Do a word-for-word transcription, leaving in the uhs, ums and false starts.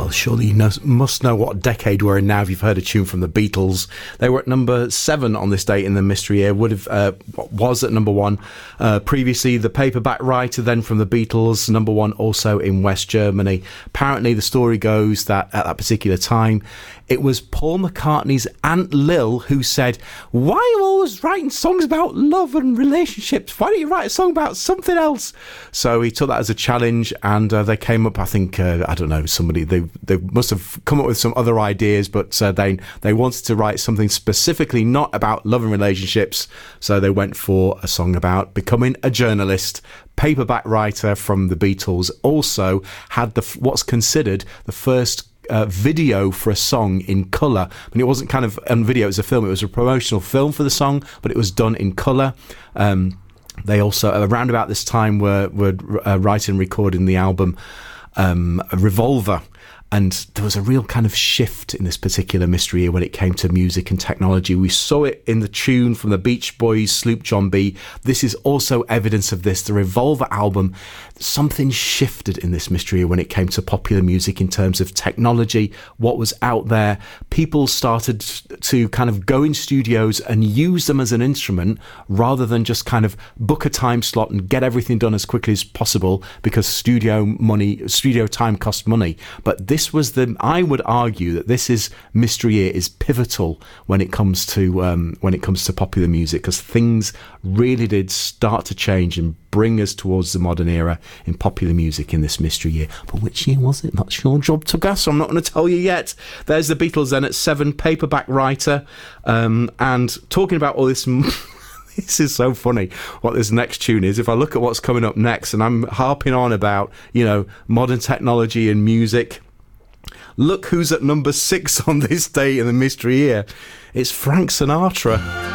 Well, surely you know, must know what decade we're in now if you've heard a tune from the Beatles. They were at number seven on this date in the Mystery Year, would have uh, was at number one. Uh, previously, The Paperback Writer, then from the Beatles, number one also in West Germany. Apparently, the story goes that at that particular time, it was Paul McCartney's Aunt Lil who said, "Why are you always writing songs about love and relationships? Why don't you write a song about something else?" So he took that as a challenge, and uh, they came up, I think, uh, I don't know, somebody, they they must have come up with some other ideas, but uh, they, they wanted to write something specifically not about love and relationships, so they went for a song about becoming a journalist. Paperback Writer from the Beatles also had the what's considered the first Uh, video for a song in colour. I mean, it wasn't kind of on video, it was a film, it was a promotional film for the song, but it was done in colour. Um, they also, around about this time, were, were uh, writing and recording the album um, Revolver. And there was a real kind of shift in this particular Mystery Year when it came to music and technology. We saw it in the tune from the Beach Boys, Sloop John B. This is also evidence of this. The Revolver album, something shifted in this Mystery Year when it came to popular music in terms of technology, what was out there. People started to kind of go in studios and use them as an instrument rather than just kind of book a time slot and get everything done as quickly as possible because studio money, studio time costs money. But this This was the. I would argue that this is Mystery Year is pivotal when it comes to um, when it comes to popular music, because things really did start to change and bring us towards the modern era in popular music in this Mystery Year. But which year was it? That's your job to guess. I'm not going to tell you yet. There's the Beatles then at seven, Paperback Writer, um, and talking about all this. This is so funny what this next tune is. If I look at what's coming up next, and I'm harping on about, you know, modern technology and music. Look who's at number six on this day in the Mystery Year. It's Frank Sinatra.